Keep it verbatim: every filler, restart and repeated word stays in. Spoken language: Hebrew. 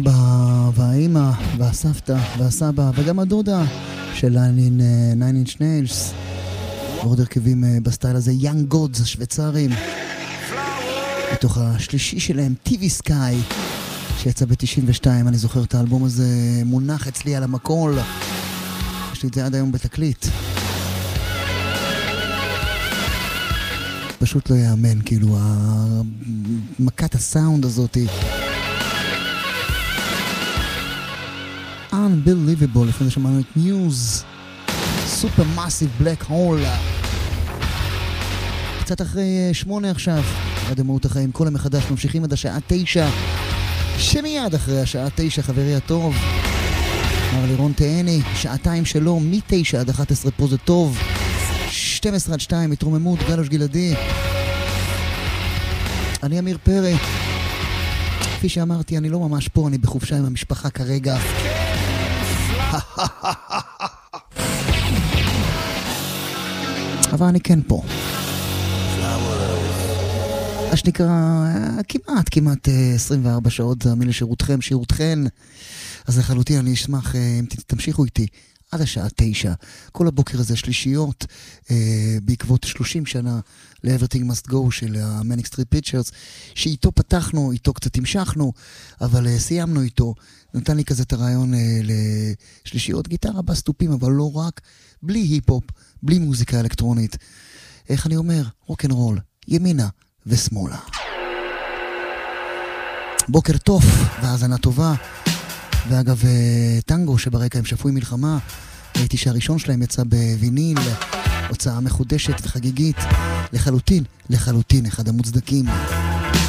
והאימא והסבתא והסבא וגם הדודה של Nine Inch Nails, ועוד הרכבים בסטייל הזה, Young Gods השוויצרים, בתוך השלישי שלהם, טי וי Sky, שיצא ב-תשעים ושתיים. אני זוכר את האלבום הזה מונח אצלי על המקול, יש לי את זה עד היום בתקליט. פשוט לא יאמן, כאילו מכת הסאונד הזאת unbelievable. לפני זה שמענו את Muse, Supermassive Black Hole. קצת אחרי שמונה עכשיו, עד אמרות החיים, כל המחדש ממשיכים עד השעה תשע, שמיד אחרי השעה תשע, חברי הטוב מר לירון תהני, שעתיים שלו מ-תשע עד אחת עשרה, פה זה טוב, שתים עשרה עד שתיים, התרוממות, גלוש גלעדי. אני אמיר פרי, כפי שאמרתי, אני לא ממש פה, אני בחופשה עם המשפחה כרגע. אבל אני כן פה. מה שנקרא, כמעט, כמעט עשרים וארבע שעות, זה אמין לשירותכם, שירותכן. אז לחלוטין אני אשמח אם תמשיכו איתי עד השעה תשע. כל הבוקר הזה שלישיות, אה, בעקבות שלושים שנה ל-Everything Must Go של ה-Manic Street Preachers, שאיתו פתחנו, איתו קצת המשכנו, אבל אה, סיימנו איתו. נתן לי כזה את הרעיון אה, לשלישיות, גיטרה בסטופים, אבל לא רק, בלי היפ-הופ, בלי מוזיקה אלקטרונית. איך אני אומר? רוק'נ'רול, ימינה ושמאלה. בוקר טוב והאזנה טובה. ואגב, טנגו שברקע הם שפוי מלחמה, ראיתי שהראשון שלהם יצא בוויניל, הוצאה מחודשת וחגיגית, לחלוטין, לחלוטין, אחד המוצדקים.